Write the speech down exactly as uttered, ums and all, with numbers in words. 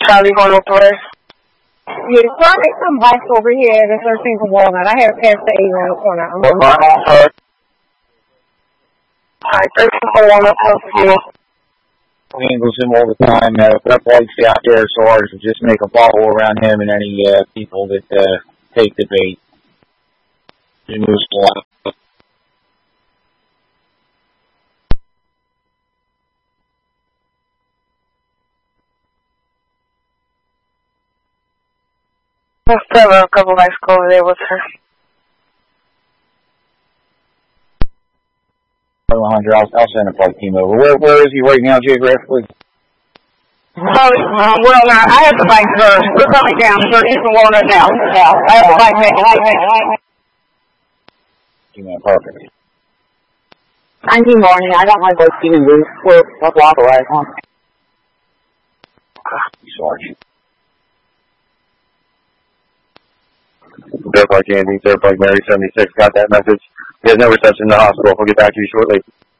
Charlie going up the way? Yeah, probably some bikes over here at the thirteenth of Walnut. I had passed the eight on the corner. I'm What line on first? Alright, thirteenth of Walnut, yeah. We angles him all the time. Uh, Brett White's out there, so ours will just make a bubble around him and any uh, people that uh, take the bait. He moves a lot. Let's have a couple guys go over there with her. Alejandro, I'll, I'll send a flight team over. Where, where is he right now, geographically? Probably, uh, well, now, I have the bike first. We're coming down, thirteenth of Walnut now. now. I have the bike ready, bike ready, bike ready. Yeah, perfect. nineteen morning, I got my bike even loose. We're a block away, huh? Sarge. Third Park Andy, Third Park Mary seventy-six, got that message. He has no reception in the hospital. We'll get back to you shortly.